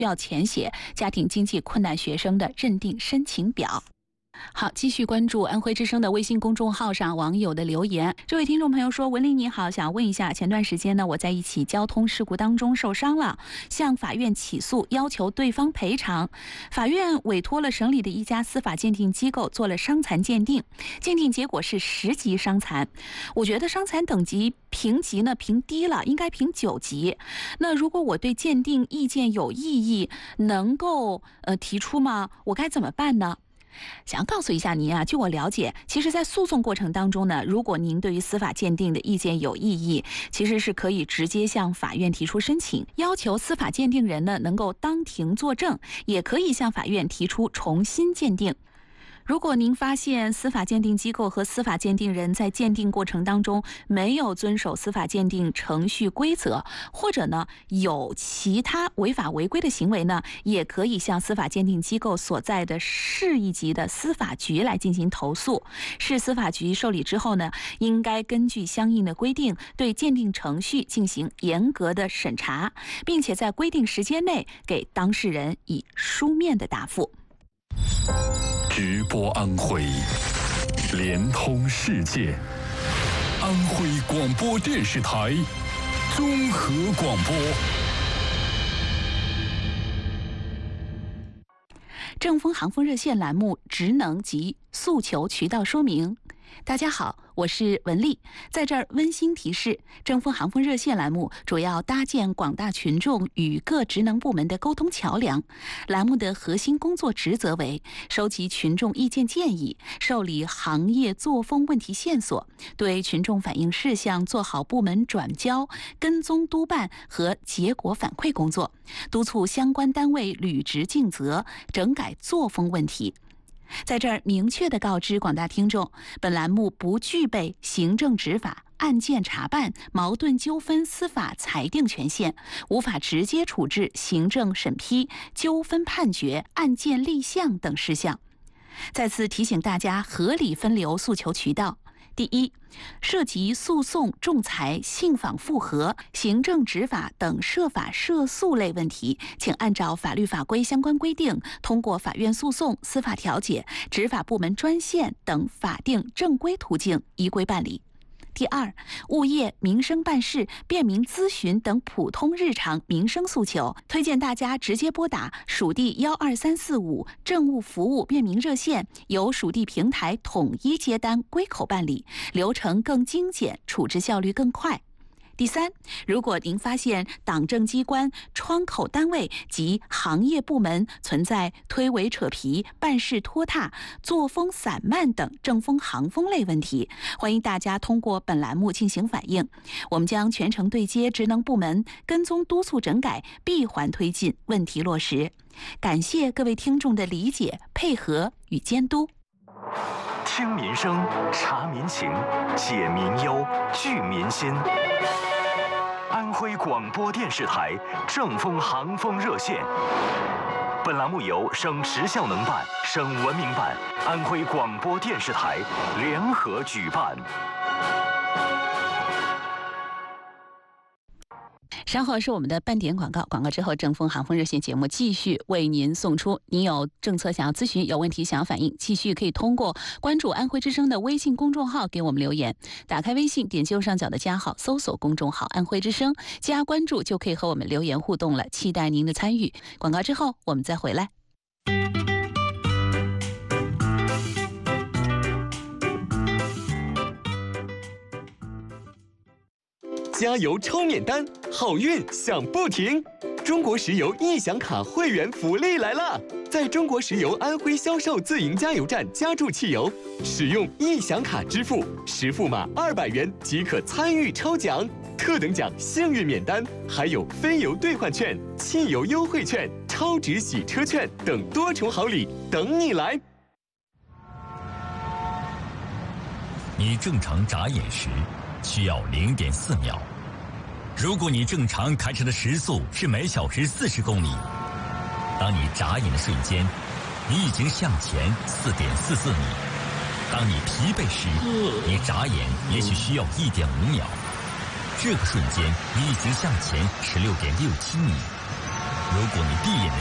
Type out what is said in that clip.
要填写家庭经济困难学生的认定申请表。好，继续关注安徽之声的微信公众号上网友的留言。这位听众朋友说：“文丽你好，想问一下，前段时间呢，我在一起交通事故当中受伤了，向法院起诉，要求对方赔偿。法院委托了省里的一家司法鉴定机构做了伤残鉴定，鉴定结果是10级伤残。我觉得伤残等级评级呢评低了，应该评9级。那如果我对鉴定意见有异议，能够提出吗？我该怎么办呢？”想要告诉一下您啊，据我了解，其实在诉讼过程当中呢，如果您对于司法鉴定的意见有异议，其实是可以直接向法院提出申请，要求司法鉴定人呢能够当庭作证，也可以向法院提出重新鉴定。如果您发现司法鉴定机构和司法鉴定人在鉴定过程当中没有遵守司法鉴定程序规则，或者呢有其他违法违规的行为呢，也可以向司法鉴定机构所在的市一级的司法局来进行投诉。市司法局受理之后呢，应该根据相应的规定对鉴定程序进行严格的审查，并且在规定时间内给当事人以书面的答复。 直播安徽，连通世界。安徽广播电视台综合广播。 正风航风热线栏目职能及诉求渠道说明。大家好，我是文丽，在这儿温馨提示，正风航风热线栏目主要搭建广大群众与各职能部门的沟通桥梁。栏目的核心工作职责为收集群众意见建议，受理行业作风问题线索，对群众反映事项做好部门转交、跟踪督办和结果反馈工作，督促相关单位履职尽责，整改作风问题。在这儿明确地告知广大听众，本栏目不具备行政执法、案件查办、矛盾纠纷司法裁定权限，无法直接处置行政审批、纠纷判决、案件立项等事项。再次提醒大家合理分流诉求渠道。第一，涉及诉讼、仲裁、信访复核、行政执法等涉法涉诉类问题，请按照法律法规相关规定，通过法院诉讼、司法调解、执法部门专线等法定正规途径依规办理。第二，物业、民生办事、便民咨询等普通日常民生诉求，推荐大家直接拨打属地12345政务服务便民热线，由属地平台统一接单归口办理，流程更精简，处置效率更快。第三，如果您发现党政机关、窗口单位及行业部门存在推诿扯皮、办事拖沓、作风散漫等正风行风类问题，欢迎大家通过本栏目进行反映，我们将全程对接职能部门，跟踪督促整改，闭环推进，问题落实。感谢各位听众的理解、配合与监督。 听民生，察民情，解民忧，聚民心。安徽广播电视台正风航风热线。本栏目由省时效能办、省文明办、安徽广播电视台联合举办。 稍后是我们的半点广告，广告之后正风航风热线节目继续为您送出。您有政策想要咨询，有问题想要反映，继续可以通过关注安徽之声的微信公众号给我们留言。打开微信，点击右上角的加号，搜索公众号安徽之声，加关注就可以和我们留言互动了，期待您的参与。广告之后我们再回来。 加油抽免单，好运享不停！中国石油易享卡会员福利来了！在中国石油安徽销售自营加油站加注汽油，使用易享卡支付，实付码200元即可参与抽奖，特等奖幸运免单，还有非油兑换券、汽油优惠券、超值洗车券等多重好礼等你来！ 你正常眨眼时需要0.4秒。如果你正常开车的时速是每小时40公里，当你眨眼的瞬间，你已经向前4.44米。当你疲惫时，你眨眼也许需要1.5秒。这个瞬间，你已经向前16.67米。 如果你闭眼的